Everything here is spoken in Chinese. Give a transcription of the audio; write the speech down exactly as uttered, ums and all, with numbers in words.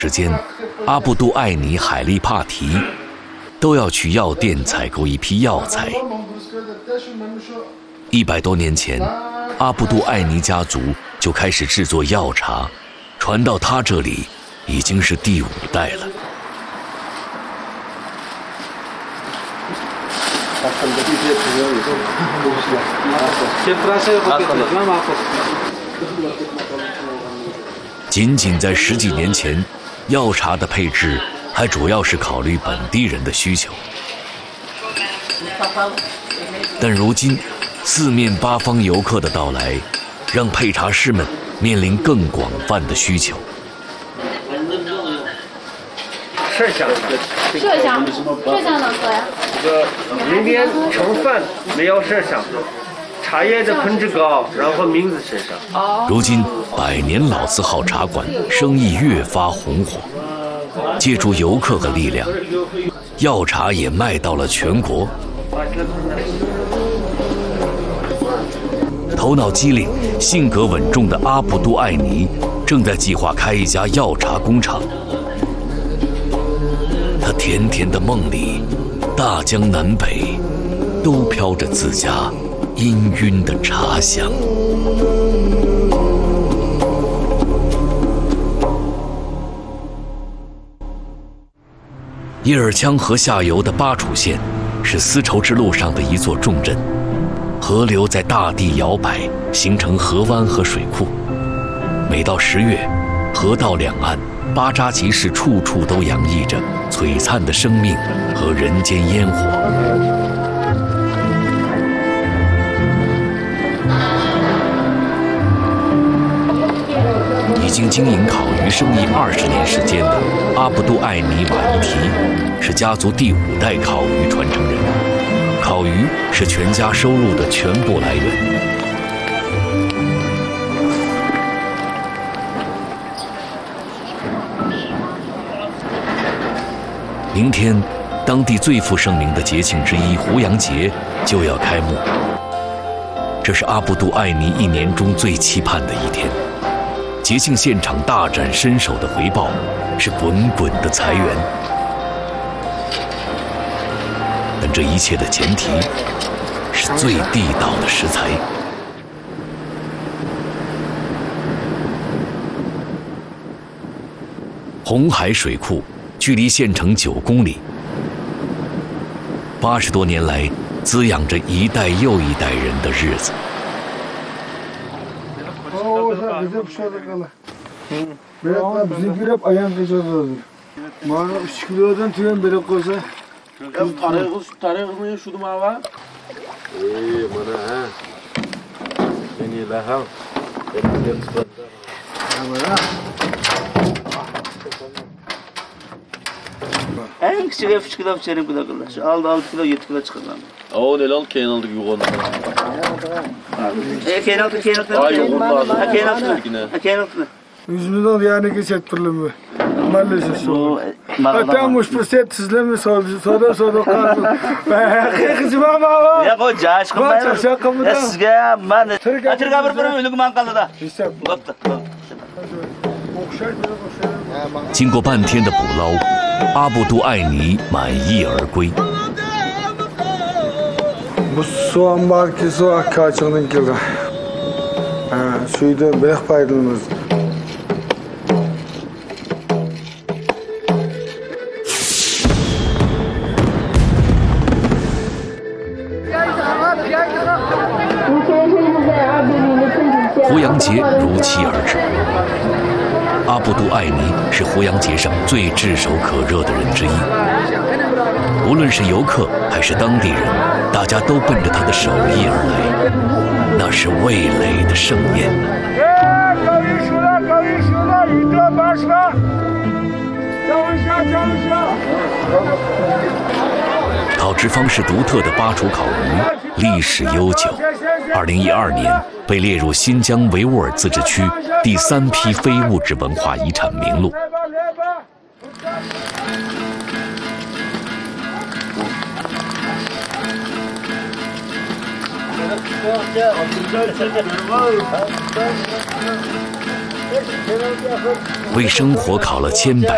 时间，阿布杜艾尼、海利帕提都要去药店采购一批药材。一百多年前，阿布杜艾尼家族就开始制作药茶，传到他这里已经是第五代了。仅仅在十几年前，药茶的配置还主要是考虑本地人的需求，但如今四面八方游客的到来，让配茶师们面临更广泛的需求。 麝香， 麝香，麝香能喝呀？ 这个里面盛饭没有麝香，茶叶的品质高，然后名字麝香。 如今百年老字号茶馆生意越发红火，借助游客的力量，药茶也卖到了全国。头脑机灵、性格稳重的阿布杜艾尼正在计划开一家药茶工厂。他甜甜的梦里，大江南北都飘着自家氤氲的茶香。叶尔羌河下游的巴楚县是丝绸之路上的一座重镇，河流在大地摇摆，形成河湾和水库。每到十月，河道两岸巴扎集市处处都洋溢着璀璨的生命和人间烟火。已经经营烤鱼生意二十年时间的阿布杜艾尼瓦伊提是家族第五代烤鱼传承人，烤鱼是全家收入的全部来源。明天，当地最负盛名的节庆之一胡杨节就要开幕。这是阿布杜艾尼一年中最期盼的一天。节庆现场大展身手的回报是滚滚的财源，但这一切的前提是最地道的食材。红海水库距离县城九公里，八十多年来滋养着一代又一代人的日子。 En küçük ev kilo içerim kilo kilo. Aldı altı kilo yedi kilo çıkardım. O ne lan keyin aldık yukarı. E keyin altı keyin altı. Ay yukarı. Ha keyin altı. Ha keyin altı. yüz milyon yani geçet problemi. Maalesef şu. Hatta müşpeset sizlemi sordu. Soda soda kaldı. Hakiki mama var. Ya bu caş Var şaka mı da? Sizge ben. Açırga bir bir ölüm man kaldı da. Baktı. 经过半天的捕捞，阿布杜艾尼满意而归。 Bu soğan var ki soğan kaçırdın ki. Ha, suyda bırak paylanır. 胡杨节如期而至。阿布杜艾尼是胡杨节上最炙手可热的人之一。无论是游客还是当地人，大家都奔着他的手艺而来，那是味蕾的盛宴。烤制方式独特的巴楚烤鱼历史悠久，二零一二年被列入新疆维吾尔自治区第三批非物质文化遗产名录。为生活烤了千百